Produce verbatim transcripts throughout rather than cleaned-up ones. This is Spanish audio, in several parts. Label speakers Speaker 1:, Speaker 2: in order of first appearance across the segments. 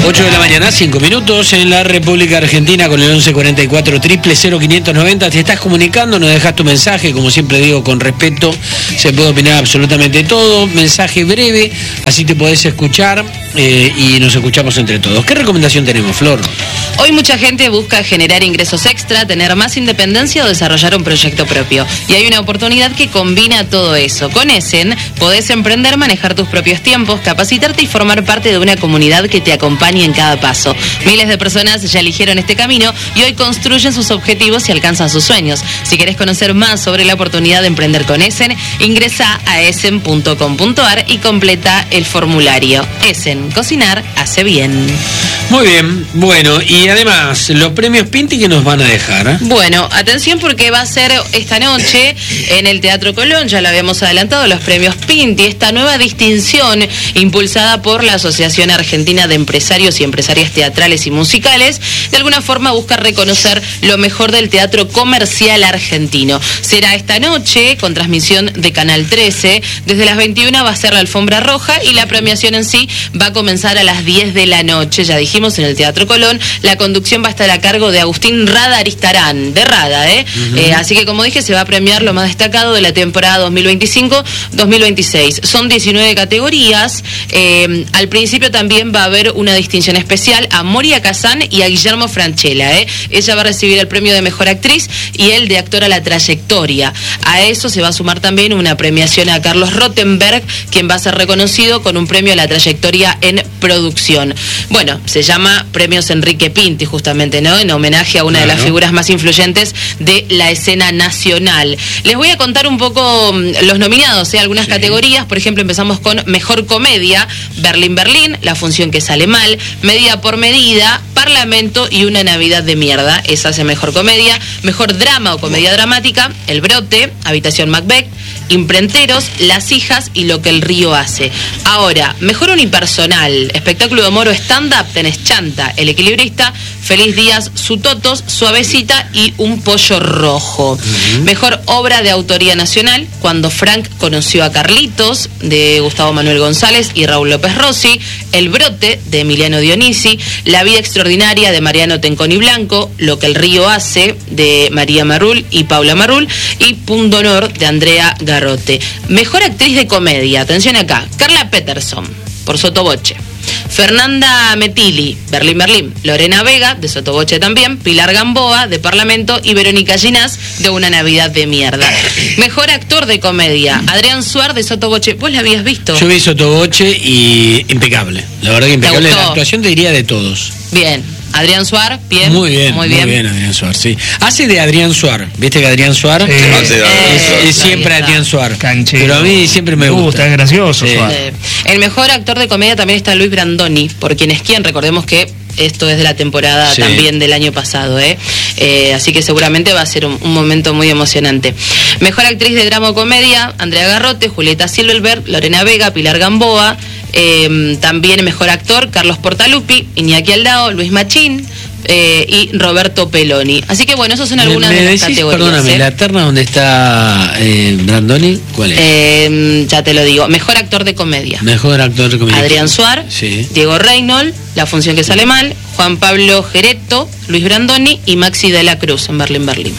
Speaker 1: ocho de la mañana, cinco minutos en la República Argentina con el once cuarenta y cuatro, triple cero quinientos noventa. Te estás comunicando, nos dejas tu mensaje, como siempre digo, con respeto, se puede opinar absolutamente todo. Mensaje breve, así te podés escuchar eh, y nos escuchamos entre todos. ¿Qué recomendación tenemos, Flor?
Speaker 2: Hoy mucha gente busca generar ingresos extra, tener más independencia o desarrollar un proyecto propio. Y hay una oportunidad que combina todo eso. Con Essen podés emprender, manejar tus propios tiempos, capacitarte y formar parte de una comunidad que te acompañe en cada paso. Miles de personas ya eligieron este camino y hoy construyen sus objetivos y alcanzan sus sueños. Si querés conocer más sobre la oportunidad de emprender con Essen, ingresa a essen punto com punto ar y completa el formulario. Essen, cocinar hace bien.
Speaker 1: Muy bien, bueno, y además, los premios Pinti que nos van a dejar, ¿eh?
Speaker 2: Bueno, atención porque va a ser esta noche en el Teatro Colón, ya lo habíamos adelantado, los premios Pinti, esta nueva distinción impulsada por la Asociación Argentina de Empresarios y Empresarias Teatrales y Musicales, de alguna forma busca reconocer lo mejor del teatro comercial argentino. Será esta noche con transmisión de Canal trece, desde las veintiuna va a ser la alfombra roja y la premiación en sí va a comenzar a las diez de la noche, ya dijimos, en el Teatro Colón. La conducción va a estar a cargo de Agustín Rada Aristarán, de Rada, ¿eh? Uh-huh. eh así que, como dije, se va a premiar lo más destacado de la temporada dos mil veinticinco dos mil veintiséis. Son diecinueve categorías. Eh, al principio también va a haber una distinción especial a Moria Kazan y a Guillermo Francella, ¿eh? Ella va a recibir el premio de Mejor Actriz y el de Actor a la Trayectoria. A eso se va a sumar también una premiación a Carlos Rottenberg, quien va a ser reconocido con un premio a la trayectoria en producción. Bueno, se llama Premios Enrique Pinti, justamente, ¿no? En homenaje a una claro. de las figuras más influyentes de la escena nacional. Les voy a contar un poco los nominados, ¿eh? Algunas sí. categorías. Por ejemplo, empezamos con Mejor Comedia, Berlín Berlín, La función que sale mal, Medida por medida, Parlamento y Una Navidad de mierda. Esa es Mejor Comedia. Mejor Drama o Comedia Dramática, El Brote, Habitación Macbeth, Imprenteros, Las hijas y Lo que el río hace. Ahora, Mejor Unipersonal, Espectáculo de humor o stand-up, tenés Chanta, El Equilibrista, Feliz Días, Sutotos, Suavecita y Un pollo rojo. Uh-huh. Mejor obra de autoría nacional, Cuando Frank conoció a Carlitos, de Gustavo Manuel González y Raúl López Rossi, El Brote, de Emiliano Dionisi, La vida extraordinaria, de Mariano Tenconi Blanco, Lo que el río hace, de María Marul y Paula Marul, y Pundonor, de Andrea Garrote. Mejor actriz de comedia, atención acá, Carla Peterson, por Sotoboche. Fernanda Metilli, Berlín Berlín, Lorena Vega, de Sotoboche también, Pilar Gamboa, de Parlamento, y Verónica Ginás, de Una Navidad de mierda. Mejor actor de comedia, Adrián Suar, de Sotoboche. ¿Vos la habías visto?
Speaker 1: Yo vi Sotoboche y impecable, la verdad que impecable. La actuación te diría de todos.
Speaker 2: Bien. Adrián Suar, bien.
Speaker 1: Muy bien, muy bien, muy bien Adrián Suar, sí. Hace de Adrián Suar, ¿viste que Adrián Suar? Sí.
Speaker 3: Eh, hace de Adrián
Speaker 1: es,
Speaker 3: Suar.
Speaker 1: es siempre Adrián Suar.
Speaker 4: Canchero.
Speaker 1: Pero a mí siempre me gusta.
Speaker 4: gusta es gracioso,
Speaker 1: sí.
Speaker 4: Suar.
Speaker 2: Eh, el mejor actor de comedia también está Luis Brandoni, por quien es quien, recordemos que esto es de la temporada sí. también del año pasado, ¿eh? Eh, así que seguramente va a ser un, un momento muy emocionante. Mejor actriz de drama o comedia, Andrea Garrote, Julieta Silverberg, Lorena Vega, Pilar Gamboa. Eh, también mejor actor, Carlos Portalupi, Iñaki Aldao, Luis Machín, Eh, y Roberto Peloni. Así que bueno, esas son algunas
Speaker 1: me, me
Speaker 2: de las
Speaker 1: decís,
Speaker 2: categorías.
Speaker 1: Perdóname,
Speaker 2: ¿eh?
Speaker 1: ¿la terna donde está eh, Brandoni? ¿Cuál es?
Speaker 2: Eh, ya te lo digo. Mejor actor de comedia.
Speaker 1: Mejor actor de comedia.
Speaker 2: Adrián Suar,
Speaker 1: sí.
Speaker 2: Diego Reynolds, La función que sale mal, Juan Pablo Gereto, Luis Brandoni y Maxi de la Cruz en Berlín Berlín.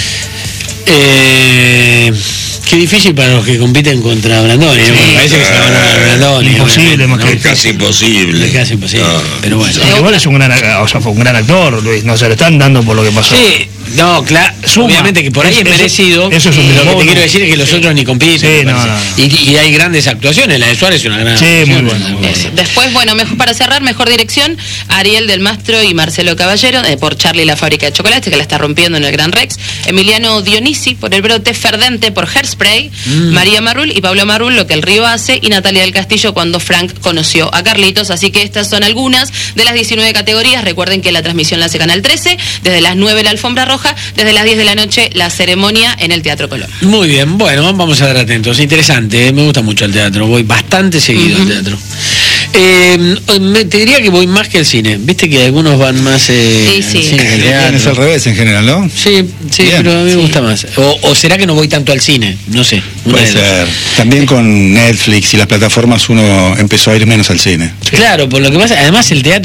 Speaker 1: Eh... Qué difícil para los que compiten contra Brandoni, ¿no? Sí, parece que se van a dar Brandoni.
Speaker 4: Imposible, más
Speaker 3: no,
Speaker 4: que
Speaker 3: casi imposible.
Speaker 1: Es casi imposible, no. Pero bueno.
Speaker 4: Sí, igual es un gran, o sea, fue un gran actor, Luis, no se lo están dando por lo que pasó.
Speaker 1: Sí, no, claro, obviamente que por ahí es, es merecido.
Speaker 4: Eso, eso es un
Speaker 1: Lo que
Speaker 4: modo.
Speaker 1: te quiero decir es que los sí. otros ni compiten.
Speaker 4: Sí, no, no, no.
Speaker 1: Y, y hay grandes actuaciones, la de Suárez es una gran
Speaker 4: sí,
Speaker 1: actuación.
Speaker 4: muy buena, muy buena.
Speaker 2: Después, bueno, mejor para cerrar, mejor dirección, Ariel del Mastro y Marcelo Caballero, eh, por Charlie la fábrica de chocolate, que la está rompiendo en el Gran Rex. Emiliano Dionisi, por El Brote. Ferdente, por Hairspray. Mm. María Marul y Pablo Marul, Lo que el río hace, y Natalia del Castillo, Cuando Frank conoció a Carlitos. Así que estas son algunas de las diecinueve categorías. Recuerden que la transmisión la hace Canal trece, desde las nueve la alfombra roja, desde las diez de la noche la ceremonia en el Teatro Colón.
Speaker 1: Muy bien, bueno, vamos a estar atentos. Interesante, ¿eh? Me gusta mucho el teatro, voy bastante seguido uh-huh. al teatro. Eh, me, te diría que voy más que al cine. Viste que algunos van más eh,
Speaker 2: sí, sí.
Speaker 1: al cine que al teatro.
Speaker 5: Es al revés en general, ¿no?
Speaker 1: Sí, sí, bien. Pero a mí me sí. gusta más. O, o será que no voy tanto al cine, no sé.
Speaker 5: Puede ser. También con Netflix y las plataformas uno empezó a ir menos al cine.
Speaker 1: Sí. Claro, por lo que pasa, además el teatro es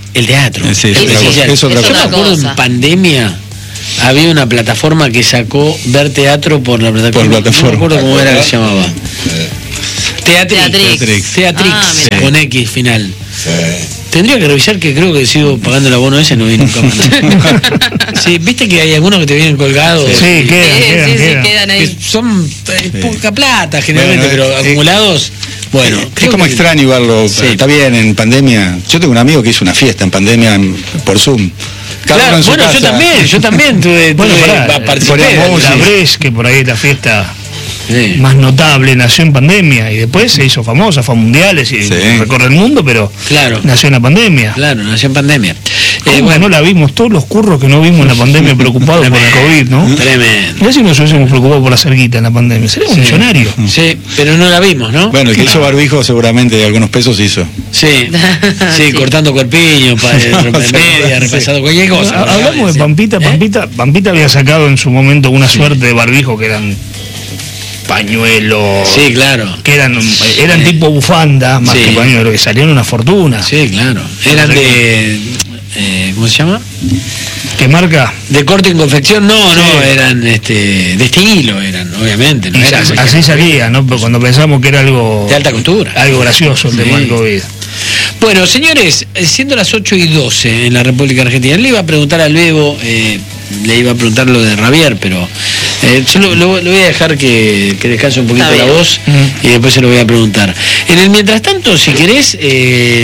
Speaker 1: El teatro.
Speaker 5: Sí, es
Speaker 1: el
Speaker 5: otra cosa, es otra
Speaker 1: Yo me
Speaker 2: cosa.
Speaker 1: acuerdo en pandemia había una plataforma que sacó ver teatro por la plataforma.
Speaker 5: Por plataforma.
Speaker 1: No me acuerdo cómo era que se llamaba. Teatrix.
Speaker 2: Teatrix.
Speaker 1: Teatrix,
Speaker 2: Ah, mira.
Speaker 1: con X final. Tendría que revisar, que creo que sigo pagando el abono ese, no vi nunca más. Sí, viste que hay algunos que te vienen colgados.
Speaker 4: Sí,
Speaker 1: y-
Speaker 4: quedan,
Speaker 2: Sí,
Speaker 4: quedan,
Speaker 2: sí, sí,
Speaker 4: quedan.
Speaker 2: quedan
Speaker 1: que
Speaker 2: ahí.
Speaker 1: son eh, poca plata generalmente,
Speaker 5: Bueno,
Speaker 1: pero
Speaker 5: eh,
Speaker 1: acumulados. Bueno,
Speaker 5: es
Speaker 1: creo
Speaker 5: como
Speaker 1: que-
Speaker 5: extraño verlo.
Speaker 1: Sí.
Speaker 5: Está bien, en pandemia. Yo tengo un amigo que hizo una fiesta en pandemia en- por Zoom. Cada
Speaker 1: Claro,
Speaker 5: uno en su
Speaker 1: bueno, yo
Speaker 5: casa.
Speaker 1: también, yo también tuve,
Speaker 4: Bueno,
Speaker 1: tuve-
Speaker 4: pará,
Speaker 1: pa- participé
Speaker 5: ponía
Speaker 1: de-
Speaker 5: música.
Speaker 4: La Breche, que por ahí la fiesta
Speaker 1: Sí.
Speaker 4: más notable, nació en pandemia y después se hizo famosa, fue a mundiales y
Speaker 5: Sí.
Speaker 4: recorre el mundo, pero
Speaker 1: Claro.
Speaker 4: nació en la pandemia.
Speaker 1: Claro, nació en pandemia.
Speaker 4: ¿Cómo
Speaker 1: Eh,
Speaker 4: que no la vimos? Todos los curros que no vimos en la pandemia preocupados por el COVID, ¿no?
Speaker 1: Tremendo.
Speaker 4: Mirá si nos hubiésemos preocupado por la cerguita en la pandemia, seríamos
Speaker 1: Sí.
Speaker 4: millonarios.
Speaker 1: Sí, pero no la vimos, ¿no?
Speaker 5: Bueno, el que hizo barbijo seguramente algunos pesos hizo.
Speaker 1: Sí, sí,
Speaker 2: Sí.
Speaker 1: cortando corpiño, pa- media,
Speaker 5: Sí.
Speaker 1: repasando cualquier cosa.
Speaker 4: Ha- Hablamos de
Speaker 1: Sí.
Speaker 4: Pampita,
Speaker 1: ¿Eh?
Speaker 4: Pampita, Pampita había sacado en su momento una suerte de barbijo que eran pañuelos,
Speaker 1: Sí, claro.
Speaker 4: que eran eran
Speaker 1: Sí.
Speaker 4: tipo bufanda, más
Speaker 1: Sí.
Speaker 4: que pañuelos, que salían una fortuna.
Speaker 1: Sí, claro. Eran de. eh, ¿Cómo se llama?
Speaker 4: ¿Qué marca?
Speaker 1: De corte en confección, no, no,
Speaker 4: Sí.
Speaker 1: eran este, de estilo, eran, obviamente. No
Speaker 4: Y
Speaker 1: eran
Speaker 4: así,
Speaker 1: cualquier-
Speaker 4: así salía, ¿no? Pero cuando pensamos que era algo
Speaker 1: De alta costura.
Speaker 4: algo gracioso el
Speaker 1: Sí.
Speaker 4: tema del COVID.
Speaker 1: Bueno, señores, eh, siendo las ocho y doce en la República Argentina, le iba a preguntar al Bebo, eh, le iba a preguntar lo de Ravier, pero eh, yo lo, lo- lo voy a dejar que, que descanse un poquito
Speaker 2: Está
Speaker 1: la
Speaker 2: bien.
Speaker 1: voz
Speaker 4: Mm.
Speaker 1: y después se lo voy a preguntar. En el mientras tanto, si querés, eh,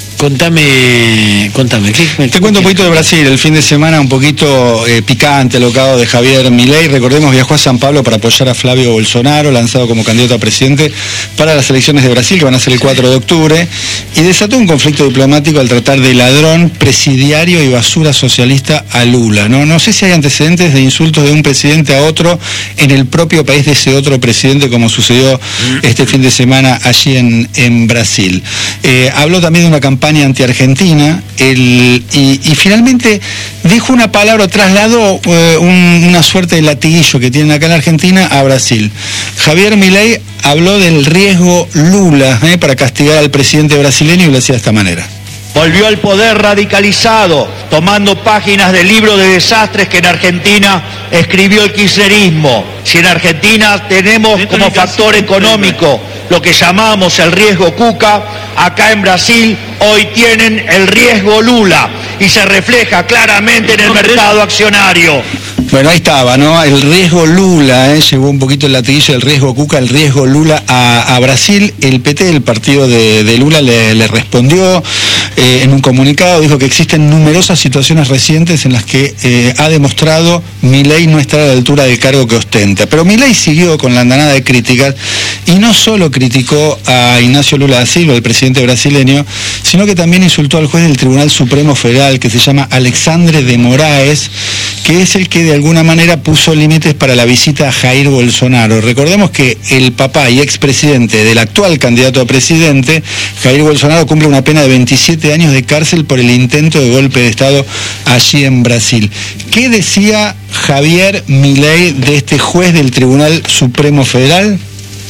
Speaker 1: contame, contame. ¿qué-
Speaker 5: Te
Speaker 1: qué-
Speaker 5: cuento un
Speaker 1: qué-
Speaker 5: poquito de Brasil, el fin de semana un poquito eh, picante, alocado de Javier Milei. Recordemos, viajó a San Pablo para apoyar a Flavio Bolsonaro, lanzado como candidato a presidente para las elecciones de Brasil, que van a ser el cuatro de octubre, y desató un conflicto diplomático al tratar de ladrón, presidiario y basura socialista a Lula. No, no sé si hay antecedentes de insultos de un presidente a otro en el propio país de ese otro presidente, como sucedió este fin de semana allí en, en Brasil. Eh, habló también de una campaña anti-argentina el- y, y finalmente dijo una palabra, o trasladó eh, un- una suerte de latiguillo que tienen acá en la Argentina a Brasil. Javier Milei habló del riesgo Lula eh, para castigar al presidente brasileño y lo hacía de esta manera.
Speaker 3: Volvió al poder radicalizado, tomando páginas del libro de desastres que en Argentina escribió el kirchnerismo. Si en Argentina tenemos como factor económico lo que llamamos el riesgo Cuca, acá en Brasil hoy tienen el riesgo Lula y se refleja claramente en el mercado accionario.
Speaker 5: Bueno, ahí estaba, ¿no? El riesgo Lula, ¿eh? Llegó un poquito el latiguillo del riesgo Cuca, el riesgo Lula a, a Brasil. El P T, el partido de, de Lula, le, le respondió eh, en un comunicado, dijo que existen numerosas situaciones recientes en las que eh, ha demostrado Milei no estar a la altura del cargo que ostenta. Pero Milei siguió con la andanada de críticas y no solo criticó a Ignacio Lula da Silva, el presidente brasileño, sino que también insultó al juez del Tribunal Supremo Federal, que se llama Alexandre de Moraes, que es el que de alguna manera puso límites para la visita a Jair Bolsonaro. Recordemos que el papá y expresidente del actual candidato a presidente, Jair Bolsonaro, cumple una pena de veintisiete años de cárcel por el intento de golpe de Estado allí en Brasil. ¿Qué decía Javier Milei de este juez del Tribunal Supremo Federal?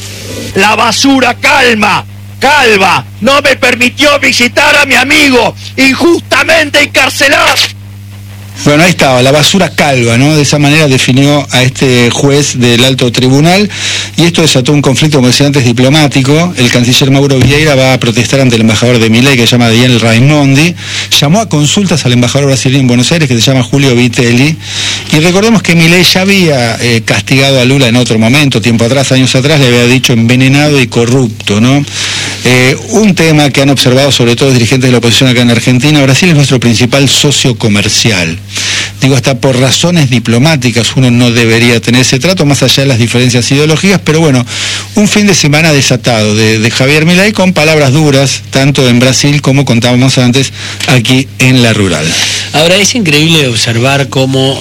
Speaker 3: La basura calma, calva, no me permitió visitar a mi amigo injustamente encarcelado.
Speaker 5: Bueno, ahí estaba, la basura calva, ¿no? De esa manera definió a este juez del alto tribunal y esto desató un conflicto, como decía antes, diplomático. El canciller Mauro Vieira va a protestar ante el embajador de Milei, que se llama Daniel Raimondi. Llamó a consultas al embajador brasileño en Buenos Aires, que se llama Julio Vitelli. Y recordemos que Milei ya había eh, castigado a Lula en otro momento, tiempo atrás, años atrás, le había dicho envenenado y corrupto, ¿no? Eh, un tema que han observado sobre todo los dirigentes de la oposición acá en Argentina: Brasil es nuestro principal socio comercial. Digo, hasta por razones diplomáticas uno no debería tener ese trato, más allá de las diferencias ideológicas, pero bueno, un fin de semana desatado de, de Javier Milei con palabras duras, tanto en Brasil como contábamos antes aquí en la rural.
Speaker 1: Ahora, es increíble observar cómo,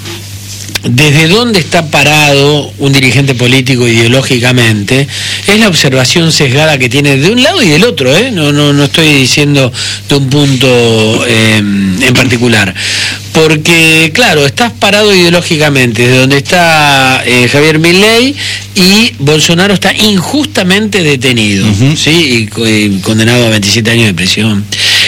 Speaker 1: desde dónde está parado un dirigente político ideológicamente, es la observación sesgada que tiene de un lado y del otro, ¿eh? No, no, no estoy diciendo de un punto eh, en particular. Porque, claro, estás parado ideológicamente desde donde está eh, Javier Milei y Bolsonaro está injustamente detenido,
Speaker 5: Uh-huh.
Speaker 1: ¿sí? Y, y condenado a veintisiete años de prisión.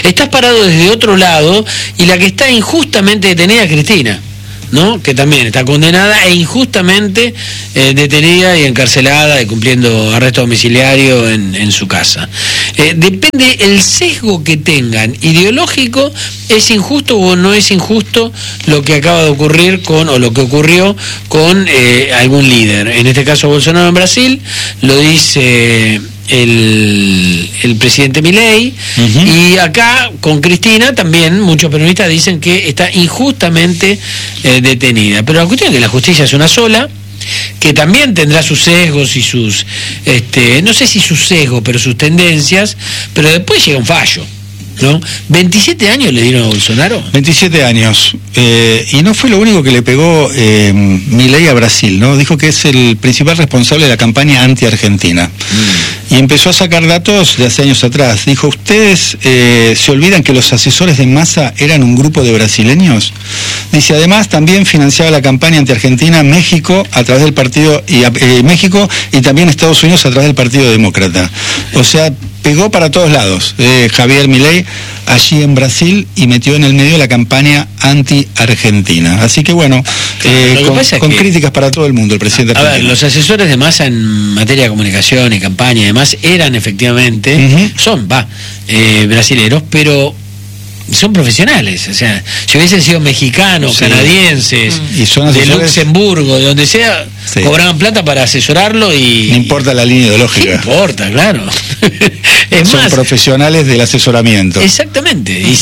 Speaker 1: Estás parado desde otro lado y la que está injustamente detenida es Cristina, ¿no? Que también está condenada e injustamente eh, detenida y encarcelada y cumpliendo arresto domiciliario en, en su casa. Eh, depende el sesgo que tengan ideológico, es injusto o no es injusto lo que acaba de ocurrir con, o lo que ocurrió con eh, algún líder. En este caso Bolsonaro en Brasil, lo dice el, el presidente Milei, uh-huh. Y acá con Cristina también muchos peronistas dicen que está injustamente eh, detenida, pero la cuestión es que la justicia es una sola, que también tendrá sus sesgos y sus, este, no sé si sus sesgos, pero sus tendencias, pero después llega un fallo, ¿no? veintisiete años le dieron a Bolsonaro.
Speaker 5: veintisiete años. Eh, y no fue lo único que le pegó eh, Milei a Brasil, ¿no? Dijo que es el principal responsable de la campaña anti-argentina. Mm. Y empezó a sacar datos de hace años atrás. Dijo, ¿ustedes eh, se olvidan que los asesores de Massa eran un grupo de brasileños? Dice, además también financiaba la campaña anti-argentina México a través del partido, y eh, México y también Estados Unidos a través del Partido Demócrata. O sea, pegó para todos lados eh, Javier Milei allí en Brasil y metió en el medio la campaña anti-argentina. Así que bueno, eh, con, con que, críticas para todo el mundo el presidente
Speaker 1: argentino. A ver, los asesores de Massa en materia de comunicación y campaña y demás eran efectivamente, uh-huh. son, va, eh, brasileros, pero son profesionales, o sea, si hubiesen sido mexicanos, sí. canadienses, mm. y son de Luxemburgo, de donde sea, sí. cobraban plata para asesorarlo y...
Speaker 5: No importa la línea ideológica.
Speaker 1: No importa, claro. Es
Speaker 5: son
Speaker 1: más,
Speaker 5: profesionales del asesoramiento.
Speaker 1: Exactamente. Y